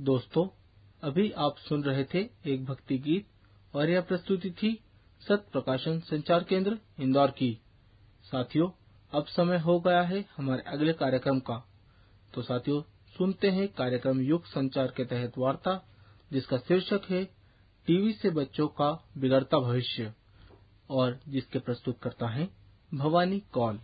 दोस्तों, अभी आप सुन रहे थे एक भक्ति गीत और यह प्रस्तुति थी सत प्रकाशन संचार केंद्र इंदौर की। साथियों, अब समय हो गया है हमारे अगले कार्यक्रम का। तो साथियों, सुनते हैं कार्यक्रम युग संचार के तहत वार्ता, जिसका शीर्षक है टीवी से बच्चों का बिगड़ता भविष्य, और जिसके प्रस्तुत करता है भवानी कौल।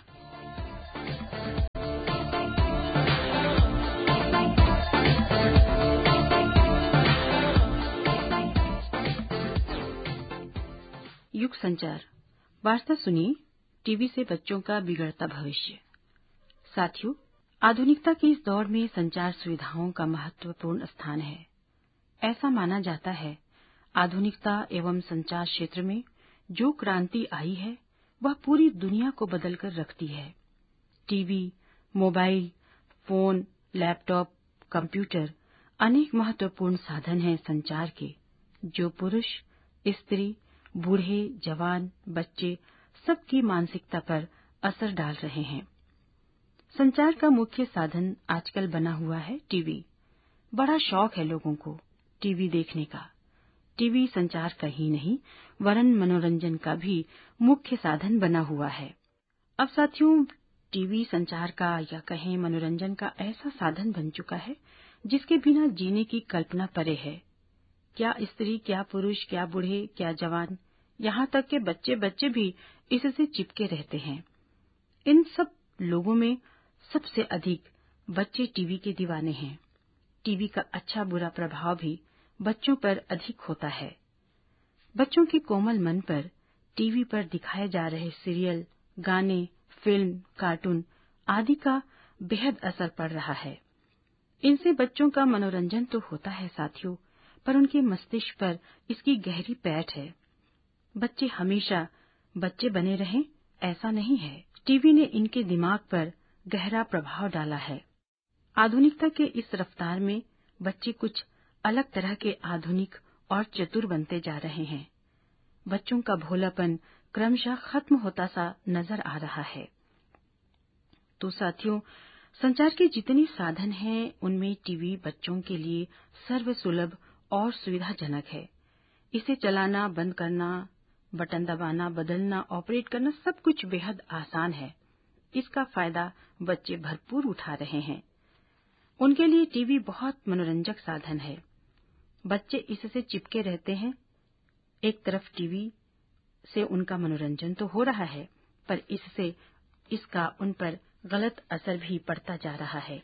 युग संचार वार्ता सुनिए, टीवी से बच्चों का बिगड़ता भविष्य। साथियों, आधुनिकता के इस दौर में संचार सुविधाओं का महत्वपूर्ण स्थान है। ऐसा माना जाता है, आधुनिकता एवं संचार क्षेत्र में जो क्रांति आई है वह पूरी दुनिया को बदलकर रखती है। TV, mobile phone, laptop, computer अनेक महत्वपूर्ण साधन हैं संचार के, जो पुरुष, स्त्री, बूढ़े, जवान, बच्चे सबकी मानसिकता पर असर डाल रहे हैं। संचार का मुख्य साधन आजकल बना हुआ है टीवी। बड़ा शौक है लोगों को टीवी देखने का। टीवी संचार का ही नहीं, वरन मनोरंजन का भी मुख्य साधन बना हुआ है। अब साथियों, टीवी संचार का या कहें मनोरंजन का ऐसा साधन बन चुका है जिसके बिना जीने की कल्पना परे है। क्या स्त्री, क्या पुरुष, क्या बूढ़े, क्या जवान, यहाँ तक के बच्चे भी इससे चिपके रहते हैं। इन सब लोगों में सबसे अधिक बच्चे टीवी के दीवाने हैं। टीवी का अच्छा बुरा प्रभाव भी बच्चों पर अधिक होता है। बच्चों के कोमल मन पर टीवी पर दिखाए जा रहे सीरियल, गाने, फिल्म, कार्टून आदि का बेहद असर पड़ रहा है। इनसे बच्चों का मनोरंजन तो होता है साथियों, पर उनके मस्तिष्क पर इसकी गहरी पैठ है। बच्चे हमेशा बच्चे बने रहें ऐसा नहीं है। टीवी ने इनके दिमाग पर गहरा प्रभाव डाला है। आधुनिकता के इस रफ्तार में बच्चे कुछ अलग तरह के आधुनिक और चतुर बनते जा रहे हैं। बच्चों का भोलापन क्रमशः खत्म होता सा नजर आ रहा है। तो साथियों, संचार के जितने साधन हैं उनमें टीवी बच्चों के लिए सर्वसुलभ और सुविधाजनक है। इसे चलाना, बंद करना, बटन दबाना, बदलना, ऑपरेट करना सब कुछ बेहद आसान है। इसका फायदा बच्चे भरपूर उठा रहे हैं। उनके लिए टीवी बहुत मनोरंजक साधन है। बच्चे इससे चिपके रहते हैं। एक तरफ टीवी से उनका मनोरंजन तो हो रहा है, पर इसका उन पर गलत असर भी पड़ता जा रहा है।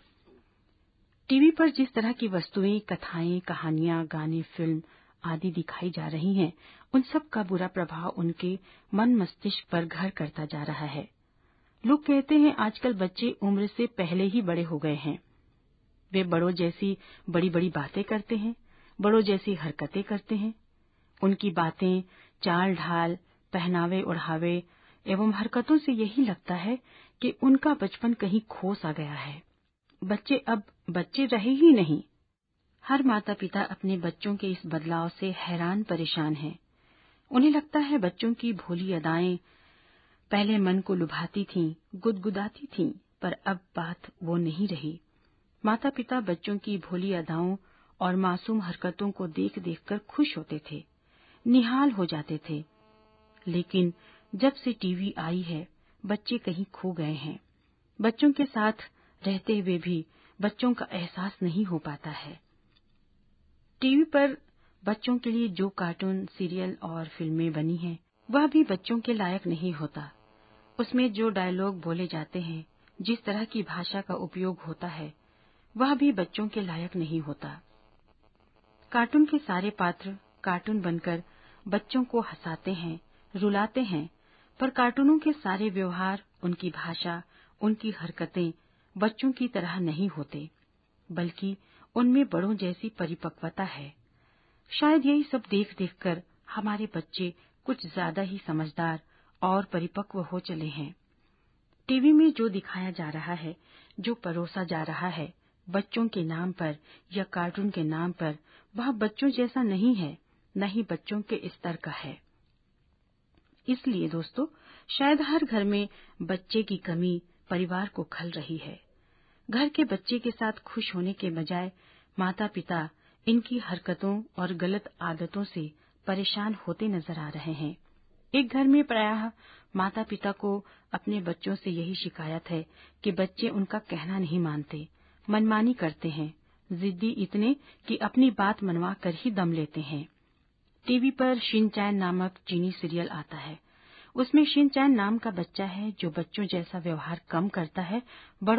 टीवी पर जिस तरह की वस्तुएं, कथाएं, कहानियां, गाने, फिल्म आदि दिखाई जा रही हैं, उन सब का बुरा प्रभाव उनके मन मस्तिष्क पर घर करता जा रहा है। लोग कहते हैं आजकल बच्चे उम्र से पहले ही बड़े हो गए हैं। वे बड़ों जैसी बड़ी बड़ी बातें करते हैं, बड़ों जैसी हरकतें करते हैं। उनकी बातें, चाल ढाल, पहनावे ओढ़ावे एवं हरकतों से यही लगता है कि उनका बचपन कहीं खो सा गया है। बच्चे अब बच्चे रहे ही नहीं। हर माता पिता अपने बच्चों के इस बदलाव से हैरान परेशान हैं। उन्हें लगता है बच्चों की भोली अदाएं पहले मन को लुभाती थीं, गुदगुदाती थीं, पर अब बात वो नहीं रही। माता पिता बच्चों की भोली अदाओं और मासूम हरकतों को देख देखकर खुश होते थे, निहाल हो जाते थे। लेकिन जब से टीवी आई है, बच्चे कहीं खो गए हैं। बच्चों के साथ रहते हुए भी बच्चों का एहसास नहीं हो पाता है। टीवी पर बच्चों के लिए जो कार्टून, सीरियल और फिल्में बनी हैं, वह भी बच्चों के लायक नहीं होता। उसमें जो डायलॉग बोले जाते हैं, जिस तरह की भाषा का उपयोग होता है, वह भी बच्चों के लायक नहीं होता। कार्टून के सारे पात्र कार्टून बनकर बच्चों को हंसाते हैं, रुलाते हैं, पर कार्टूनों के सारे व्यवहार, उनकी भाषा, उनकी हरकतें बच्चों की तरह नहीं होते, बल्कि उनमें बड़ों जैसी परिपक्वता है। शायद यही सब देख देखकर हमारे बच्चे कुछ ज्यादा ही समझदार और परिपक्व हो चले हैं। टीवी में जो दिखाया जा रहा है, जो परोसा जा रहा है बच्चों के नाम पर या कार्टून के नाम पर, वह बच्चों जैसा नहीं है, न ही बच्चों के स्तर का है। इसलिए दोस्तों, शायद हर घर में बच्चे की कमी परिवार को खल रही है। घर के बच्चे के साथ खुश होने के बजाय माता पिता इनकी हरकतों और गलत आदतों से परेशान होते नजर आ रहे हैं। एक घर में प्रायः माता पिता को अपने बच्चों से यही शिकायत है कि बच्चे उनका कहना नहीं मानते, मनमानी करते हैं, जिद्दी इतने कि अपनी बात मनवा कर ही दम लेते हैं। टीवी पर शिनचैन नामक चीनी सीरियल आता है। उसमें शिनचैन नाम का बच्चा है जो बच्चों जैसा व्यवहार कम करता है, बड़ों